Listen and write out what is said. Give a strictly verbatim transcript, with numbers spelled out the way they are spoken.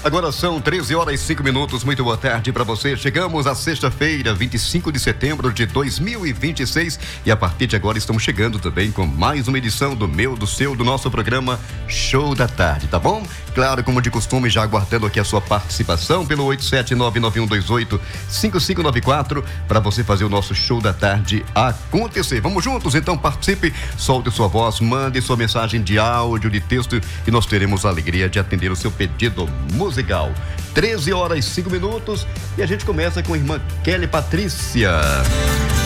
Agora são treze horas e cinco minutos. Muito boa tarde para você. Chegamos à sexta-feira, vinte e cinco de setembro de dois mil e vinte e seis. E a partir de agora estamos chegando também com mais uma edição do meu, do seu, do nosso programa Show da Tarde, tá bom? Claro, como de costume, já aguardando aqui a sua participação pelo oito sete nove nove um dois oito cinco cinco nove quatro para você fazer o nosso Show da Tarde acontecer. Vamos juntos? Então participe, solte sua voz, mande sua mensagem de áudio, de texto e nós teremos a alegria de atender o seu pedido musical. treze horas e cinco minutos e a gente começa com a irmã Kelly Patrícia.